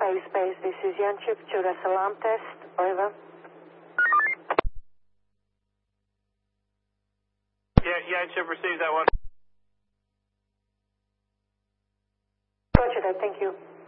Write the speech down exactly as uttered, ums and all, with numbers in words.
Space, this is Yanchip, Judas alarm test, over. Yeah, Yanchip received that one. Roger that, thank you.